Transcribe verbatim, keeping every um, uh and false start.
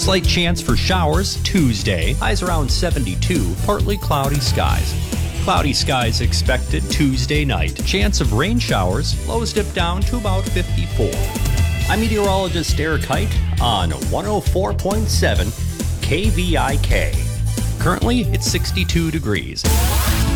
Slight chance for showers Tuesday. Highs around seventy-two. Partly cloudy skies. Cloudy skies expected Tuesday night. Chance of rain showers. Lows dip down to about fifty-four. I'm meteorologist Eric Height on one oh four point seven K V I K. Currently, it's sixty-two degrees.